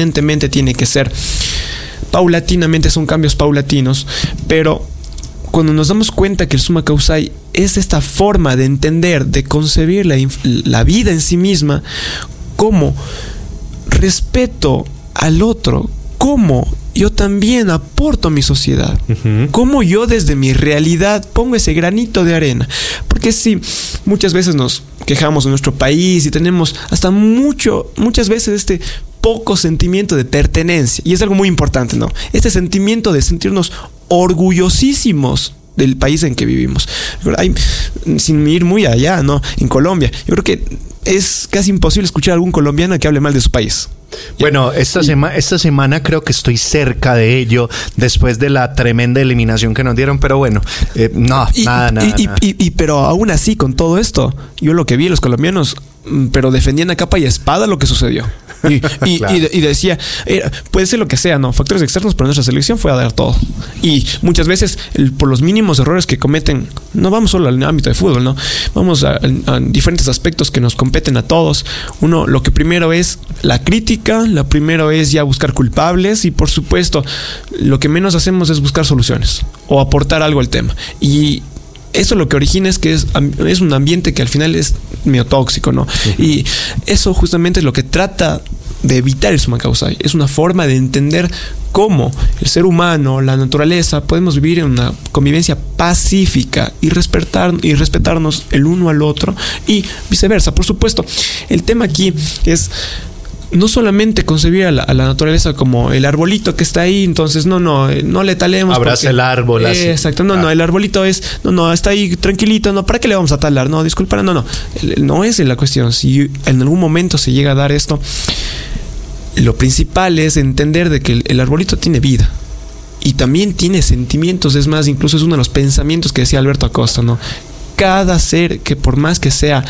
evidentemente tiene que ser paulatinamente, son cambios paulatinos, pero cuando nos damos cuenta que el summa causai es esta forma de entender, de concebir la vida en sí misma como respeto al otro, como yo también aporto a mi sociedad, como yo desde mi realidad pongo ese granito de arena. Porque sí, muchas veces nos quejamos de nuestro país y tenemos hasta muchas veces este poco sentimiento de pertenencia, y es algo muy importante, ¿no? Este sentimiento de sentirnos orgullosísimos del país en que vivimos. Sin ir muy allá, ¿no? En Colombia, yo creo que es casi imposible escuchar a algún colombiano que hable mal de su país. Bueno, esta semana creo que estoy cerca de ello después de la tremenda eliminación que nos dieron, pero bueno, nada. Pero aún así, con todo esto, yo lo que vi a los colombianos, pero defendían a capa y espada lo que sucedió. Claro. y decía, puede ser lo que sea, ¿no? Factores externos, pero nuestra selección fue a dar todo. Y muchas veces, por los mínimos errores que cometen, no vamos solo al ámbito de fútbol, ¿no? Vamos a diferentes aspectos que nos competen a todos. Uno, lo que primero es la crítica, lo primero es ya buscar culpables, y por supuesto, lo que menos hacemos es buscar soluciones o aportar algo al tema. Y eso lo que origina es que es un ambiente que al final es medio tóxico, ¿no? Y eso justamente es lo que trata de evitar el summa causai. Es una forma de entender cómo el ser humano, la naturaleza, podemos vivir en una convivencia pacífica y respetarnos el uno al otro y viceversa. Por supuesto, el tema aquí es no solamente concebir a la naturaleza como el arbolito que está ahí, entonces no le talemos. Abraza el árbol. Exacto, el arbolito está ahí tranquilito, ¿para qué le vamos a talar? No, disculpa, no es la cuestión. Si en algún momento se llega a dar esto, lo principal es entender de que el arbolito tiene vida y también tiene sentimientos. Es más, incluso es uno de los pensamientos que decía Alberto Acosta, ¿no? Cada ser, que por más que sea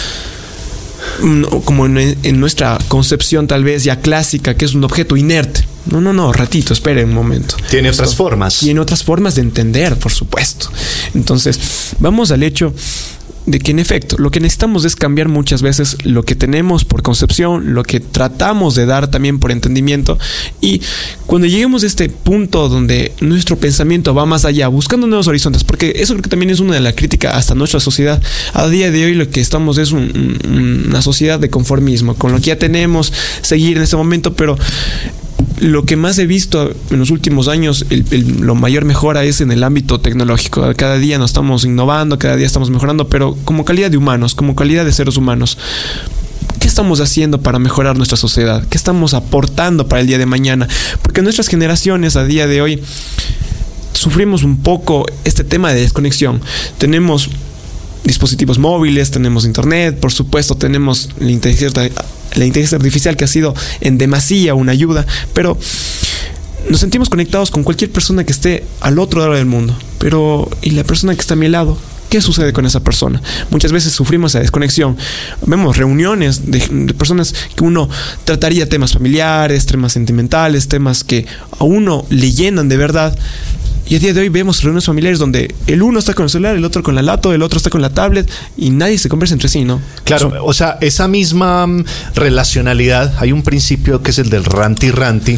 como en nuestra concepción tal vez ya clásica, que es un objeto inerte. Ratito, espere un momento. Tiene otras formas. Tiene otras formas de entender, por supuesto. Entonces, vamos al hecho de que en efecto lo que necesitamos es cambiar muchas veces lo que tenemos por concepción, lo que tratamos de dar también por entendimiento, y cuando lleguemos a este punto donde nuestro pensamiento va más allá, buscando nuevos horizontes, porque eso creo que también es una de las críticas hasta nuestra sociedad. A día de hoy lo que estamos es una sociedad de conformismo, con lo que ya tenemos, seguir en este momento, pero lo que más he visto en los últimos años, lo mayor mejora es en el ámbito tecnológico. Cada día nos estamos innovando, cada día estamos mejorando, pero como calidad de humanos, como calidad de seres humanos, ¿qué estamos haciendo para mejorar nuestra sociedad? ¿Qué estamos aportando para el día de mañana? Porque nuestras generaciones a día de hoy sufrimos un poco este tema de desconexión. Tenemos dispositivos móviles, tenemos internet, por supuesto tenemos la inteligencia artificial, que ha sido en demasía una ayuda, pero nos sentimos conectados con cualquier persona que esté al otro lado del mundo. Pero ¿y la persona que está a mi lado? ¿Qué sucede con esa persona? Muchas veces sufrimos esa desconexión. Vemos reuniones de personas que uno trataría temas familiares, temas sentimentales, temas que a uno le llenan de verdad. Y a día de hoy vemos reuniones familiares donde el uno está con el celular, el otro con la laptop, el otro está con la tablet, y nadie se conversa entre sí, ¿no? Claro, o sea, esa misma relacionalidad, hay un principio que es el del ranty,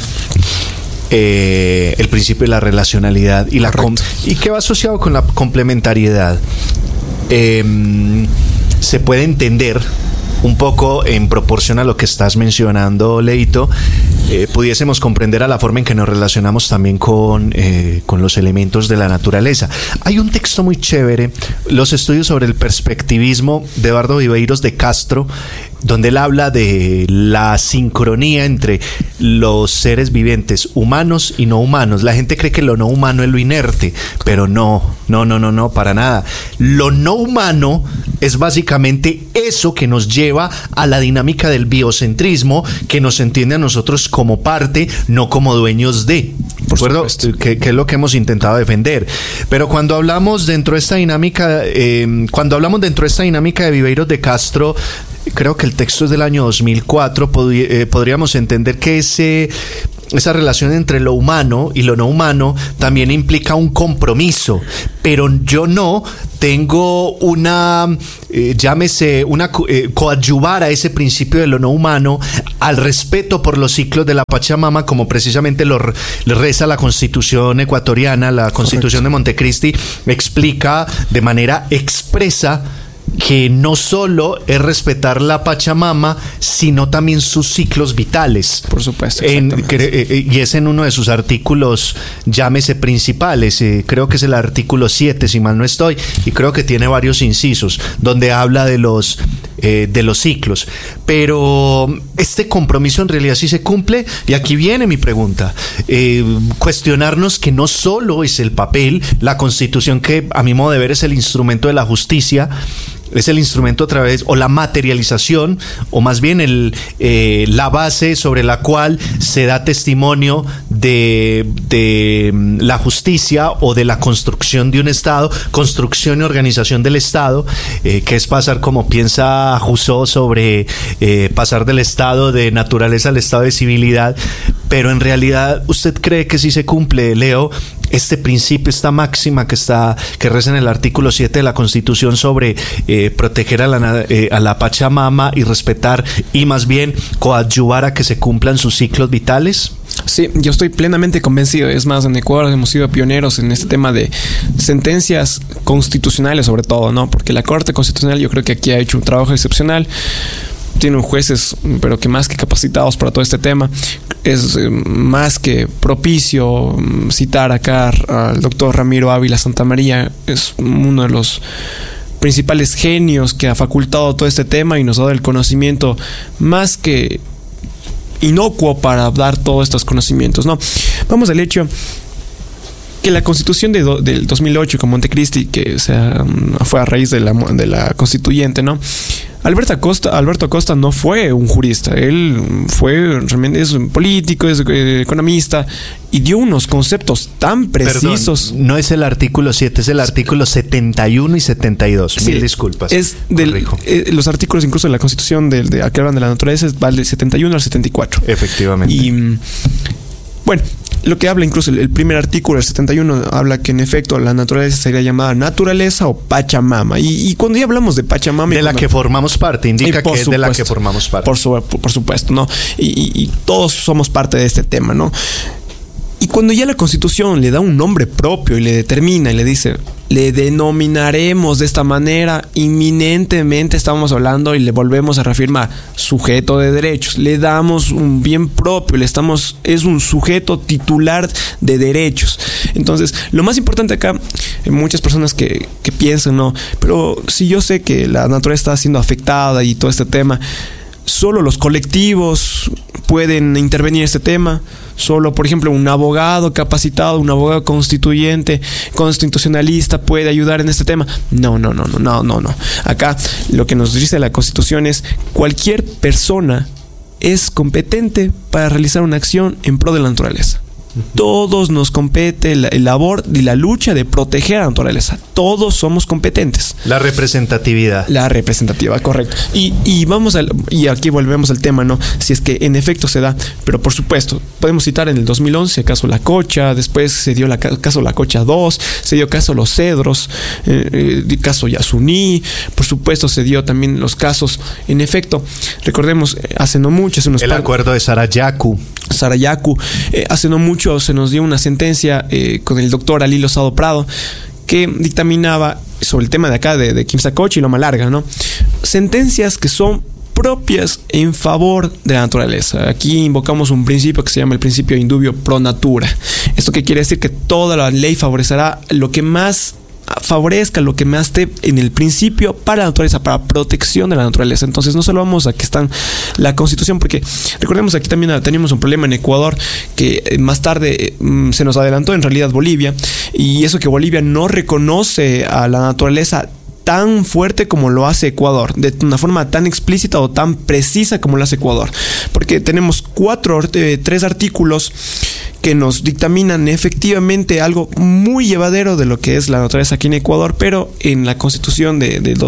el principio de la relacionalidad y que va asociado con la complementariedad. Se puede entender un poco en proporción a lo que estás mencionando, Leito, pudiésemos comprender a la forma en que nos relacionamos también con los elementos de la naturaleza. Hay un texto muy chévere, los estudios sobre el perspectivismo de Eduardo Viveiros de Castro, donde él habla de la sincronía entre los seres vivientes, humanos y no humanos. La gente cree que lo no humano es lo inerte, pero no, para nada. Lo no humano es básicamente eso que nos lleva a la dinámica del biocentrismo, que nos entiende a nosotros como parte, no como dueños de. ¿De acuerdo? Que es lo que hemos intentado defender. Pero cuando hablamos dentro de esta dinámica, de Viveiros de Castro, creo que el texto es del año 2004, podríamos entender que esa relación entre lo humano y lo no humano también implica un compromiso, pero yo no tengo una, coadyuvar a ese principio de lo no humano al respeto por los ciclos de la Pachamama, como precisamente lo reza la Constitución ecuatoriana, la Constitución de Montecristi, explica de manera expresa que no solo es respetar la Pachamama, sino también sus ciclos vitales. Por supuesto. Y es en uno de sus artículos, llámese principales, creo que es el artículo 7, si mal no estoy, y creo que tiene varios incisos, donde habla de los ciclos. Pero este compromiso en realidad sí se cumple, y aquí viene mi pregunta. Cuestionarnos que no solo es el papel, la Constitución, que a mi modo de ver es el instrumento de la justicia, es el instrumento a través, o la materialización, o más bien la base sobre la cual se da testimonio de la justicia o de la construcción de un Estado, construcción y organización del Estado, que es pasar, como piensa Rousseau, sobre pasar del estado de naturaleza al estado de civilidad. Pero en realidad, ¿usted cree que sí se cumple, Leo, este principio, esta máxima que reza en el artículo 7 de la Constitución sobre proteger a la Pachamama y respetar, y más bien coadyuvar a que se cumplan sus ciclos vitales? Sí, yo estoy plenamente convencido. Es más, en Ecuador hemos sido pioneros en este tema de sentencias constitucionales, sobre todo, ¿no? Porque la Corte Constitucional, yo creo que aquí ha hecho un trabajo excepcional. Tienen jueces, pero que más que capacitados para todo este tema. Es más que propicio citar acá al doctor Ramiro Ávila Santamaría. Es uno de los principales genios que ha facultado todo este tema y nos ha dado el conocimiento más que inocuo para dar todos estos conocimientos, ¿no? Vamos al hecho que la Constitución del 2008 con Montecristi, que fue a raíz de la constituyente, ¿no? Alberto Acosta no fue un jurista, él realmente es un político, es economista, y dio unos conceptos tan precisos. Perdón, no es el artículo 7, es el artículo 71 y 72. Sí, mil disculpas. Es los artículos incluso de la Constitución que hablan de la naturaleza va del 71 al 74. Efectivamente. Y bueno, lo que habla incluso el primer artículo, el 71, habla que en efecto la naturaleza sería llamada naturaleza o Pachamama. Y cuando ya hablamos de Pachamama... De la que formamos parte, indica que es de la que formamos parte. Por supuesto, ¿no? Y todos somos parte de este tema, ¿no? Y cuando ya la Constitución le da un nombre propio y le determina y le dice, le denominaremos de esta manera, inminentemente estamos hablando y le volvemos a reafirmar sujeto de derechos, le damos un bien propio, es un sujeto titular de derechos. Entonces, lo más importante acá, hay muchas personas que piensan, no, pero si yo sé que la naturaleza está siendo afectada y todo este tema, solo los colectivos pueden intervenir en este tema. Solo, por ejemplo, un abogado capacitado, un abogado constitucionalista puede ayudar en este tema. No. Acá lo que nos dice la Constitución es: cualquier persona es competente para realizar una acción en pro de la naturaleza. Todos nos compete la labor y la lucha de proteger a la naturaleza. Todos somos competentes. La representatividad. La representativa, correcto. Y aquí volvemos al tema, ¿no? Si es que en efecto se da. Pero por supuesto, podemos citar en el 2011 el caso La Cocha, después se dio el caso La Cocha 2, se dio caso Los Cedros, el caso Yasuní, por supuesto se dio también los casos, en efecto, recordemos, hace no mucho... El acuerdo de Sarayaku, hace no mucho se nos dio una sentencia con el doctor Ali Lozado Prado que dictaminaba sobre el tema de acá de Quimsacocha y Loma Larga, ¿no? Sentencias que son propias en favor de la naturaleza. Aquí invocamos un principio que se llama el principio indubio pro natura. ¿Esto qué quiere decir? Que toda la ley favorecerá lo que más favorezca, lo que más esté en el principio para la naturaleza, para protección de la naturaleza. Entonces no solo vamos a que está la Constitución, porque recordemos aquí también teníamos un problema en Ecuador que más tarde se nos adelantó en realidad Bolivia, y eso que Bolivia no reconoce a la naturaleza tan fuerte como lo hace Ecuador, de una forma tan explícita o tan precisa como lo hace Ecuador, porque tenemos 3 artículos que nos dictaminan efectivamente algo muy llevadero de lo que es la naturaleza aquí en Ecuador, pero en la Constitución del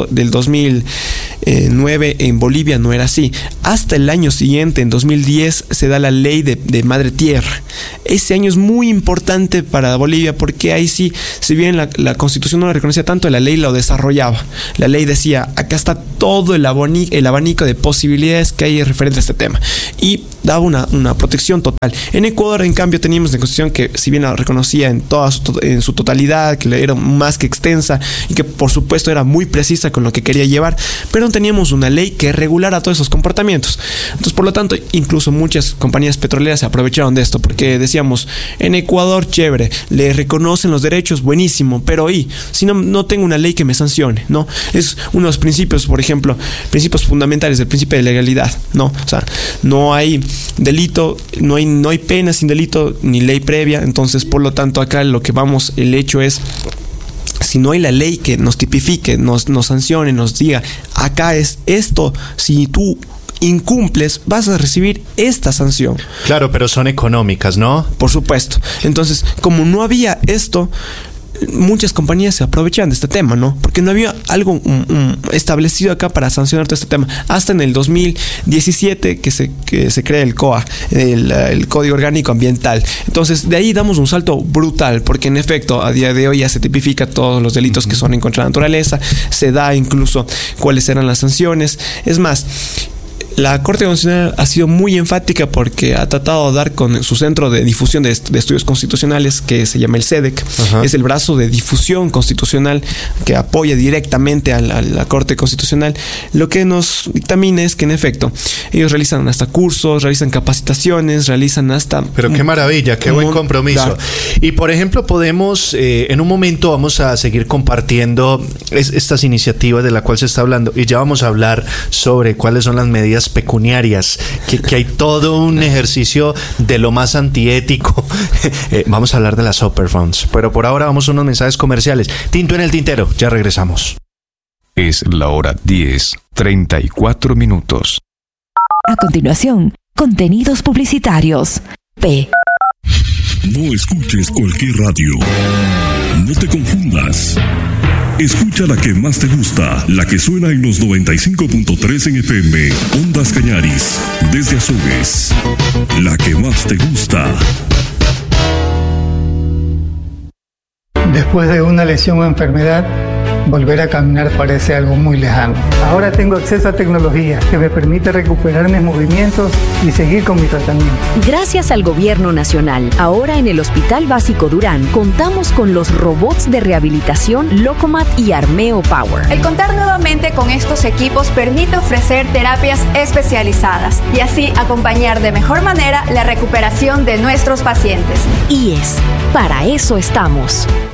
2009 en Bolivia no era así. Hasta el año siguiente, en 2010, se da la ley de Madre Tierra. Ese año es muy importante para Bolivia porque ahí sí, si bien la Constitución no la reconocía tanto, la ley lo desarrollaba. La ley decía, acá está todo el abanico de posibilidades que hay referente a este tema, y daba una protección total. En Ecuador, en cambio, teníamos una Constitución que, si bien la reconocía en su totalidad, que era más que extensa y que por supuesto era muy precisa con lo que quería llevar, pero no teníamos una ley que regulara todos esos comportamientos. Entonces, por lo tanto, incluso muchas compañías petroleras se aprovecharon de esto, porque decíamos, en Ecuador, chévere, le reconocen los derechos, buenísimo, pero si no tengo una ley que me sancione, ¿no? Es uno de los principios, por ejemplo, principios fundamentales del principio de legalidad, ¿no? O sea, no hay delito, no hay pena sin delito ni ley previa. Entonces, por lo tanto, acá el hecho es, si no hay la ley que nos tipifique, nos sancione, nos diga, acá es esto, si tú incumples, vas a recibir esta sanción. Claro, pero son económicas, ¿no? Por supuesto. Entonces, como no había esto, muchas compañías se aprovechan de este tema, ¿no? Porque no había algo establecido acá para sancionar todo este tema. Hasta en el 2017 que se crea el COA, el Código Orgánico Ambiental. Entonces, de ahí damos un salto brutal, porque en efecto, a día de hoy ya se tipifica todos los delitos que son en contra de la naturaleza, se da incluso cuáles serán las sanciones. Es más, la Corte Constitucional ha sido muy enfática porque ha tratado de dar con su centro de difusión de estudios constitucionales, que se llama el CEDEC. Ajá. Es el brazo de difusión constitucional que apoya directamente a la Corte Constitucional. Lo que nos dictamina es que, en efecto, ellos realizan hasta cursos, realizan capacitaciones, realizan hasta... Pero qué maravilla, qué buen compromiso. Y, por ejemplo, podemos, en un momento vamos a seguir compartiendo estas iniciativas de las cuales se está hablando, y ya vamos a hablar sobre cuáles son las medidas pecuniarias, que hay todo un ejercicio de lo más antiético. Vamos a hablar de las superfunds, pero por ahora vamos a unos mensajes comerciales. Tinto en el tintero, ya regresamos. Es la hora 10:34. A continuación, contenidos publicitarios. No escuches cualquier radio. No te confundas. Escucha la que más te gusta, la que suena en los 95.3 en FM, Ondas Cañaris, desde Azogues. La que más te gusta. Después de una lesión o enfermedad, volver a caminar parece algo muy lejano. Ahora tengo acceso a tecnología que me permite recuperar mis movimientos y seguir con mi tratamiento. Gracias al Gobierno Nacional, ahora en el Hospital Básico Durán contamos con los robots de rehabilitación Locomat y Armeo Power. El contar nuevamente con estos equipos permite ofrecer terapias especializadas y así acompañar de mejor manera la recuperación de nuestros pacientes. IES, para eso estamos.